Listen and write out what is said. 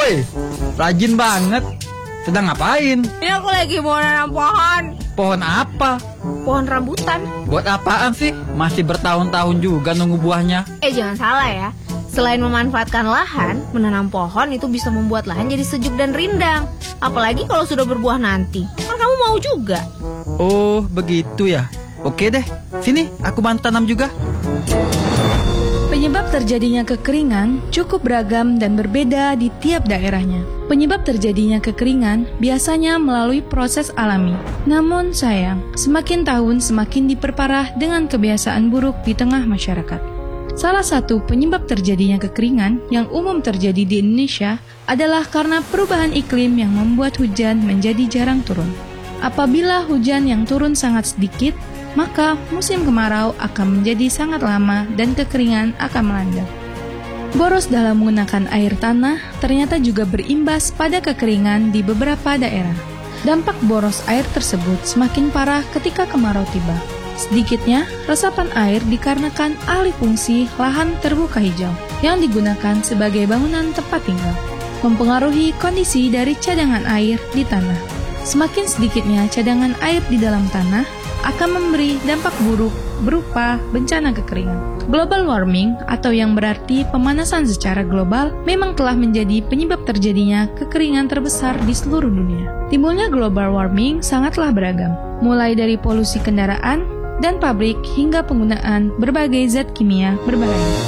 Woi, rajin banget. Sedang ngapain? Ini aku lagi mau nanam pohon. Pohon apa? Pohon rambutan. Buat apaan sih? Masih bertahun-tahun juga nunggu buahnya. Jangan salah ya. Selain memanfaatkan lahan, menanam pohon itu bisa membuat lahan jadi sejuk dan rindang. Apalagi kalau sudah berbuah nanti. Kan kamu mau juga. Oh, begitu ya. Oke deh, sini aku bantu tanam juga. Penyebab terjadinya kekeringan cukup beragam dan berbeda di tiap daerahnya. Penyebab terjadinya kekeringan biasanya melalui proses alami. Namun sayang, semakin tahun semakin diperparah dengan kebiasaan buruk di tengah masyarakat. Salah satu penyebab terjadinya kekeringan yang umum terjadi di Indonesia adalah karena perubahan iklim yang membuat hujan menjadi jarang turun. Apabila hujan yang turun sangat sedikit, maka musim kemarau akan menjadi sangat lama dan kekeringan akan melanda. Boros dalam menggunakan air tanah ternyata juga berimbas pada kekeringan di beberapa daerah. Dampak boros air tersebut semakin parah ketika kemarau tiba. Sedikitnya, resapan air dikarenakan alih fungsi lahan terbuka hijau yang digunakan sebagai bangunan tempat tinggal, mempengaruhi kondisi dari cadangan air di tanah. Semakin sedikitnya cadangan air di dalam tanah akan memberi dampak buruk berupa bencana kekeringan. Global warming atau yang berarti pemanasan secara global memang telah menjadi penyebab terjadinya kekeringan terbesar di seluruh dunia. Timbulnya global warming sangatlah beragam, mulai dari polusi kendaraan dan pabrik hingga penggunaan berbagai zat kimia berbahaya.